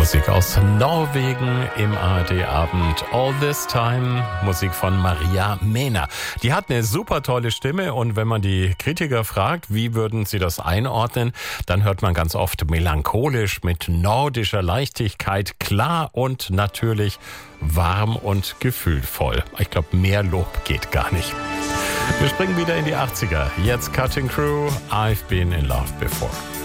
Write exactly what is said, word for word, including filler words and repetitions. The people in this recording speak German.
Musik aus Norwegen im A R D-Abend. All This Time, Musik von Maria Mena. Die hat eine super tolle Stimme und wenn man die Kritiker fragt, wie würden sie das einordnen, dann hört man ganz oft melancholisch mit nordischer Leichtigkeit, klar und natürlich warm und gefühlvoll. Ich glaube, mehr Lob geht gar nicht. Wir springen wieder in die achtziger. Jetzt Cutting Crew, I've Been in Love Before.